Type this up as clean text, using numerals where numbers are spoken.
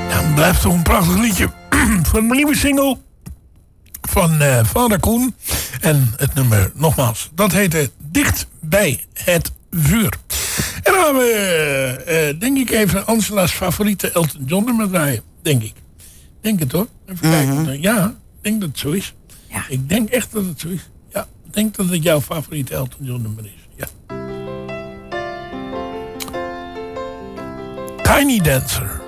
Ja, het blijft toch een prachtig liedje. Van mijn nieuwe single van Vader Koen. En het nummer, nogmaals, dat heette Dicht bij het vuur. En dan gaan we, denk ik, even Angela's favoriete Elton John nummer draaien. Denk ik. Denk het hoor. Even kijken. Ja, ik denk dat het zo is. Ja. Ik denk echt dat het zo is. Ja, ik denk dat het jouw favoriete Elton John nummer is. Ja. Tiny Dancer.